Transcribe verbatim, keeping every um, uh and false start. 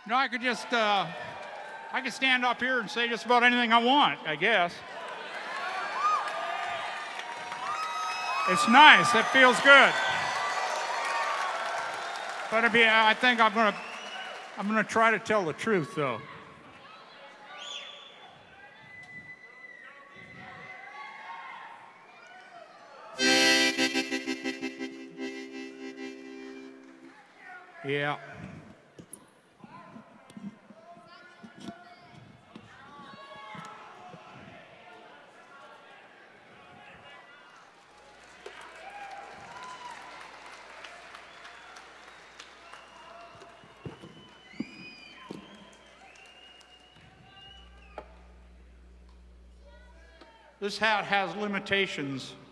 You know, I could just, uh, I could stand up here and say just about anything I want, I guess. It's nice. It feels good. But I mean, I think I'm gonna, I'm gonna try to tell the truth, though. Yeah. This hat has limitations.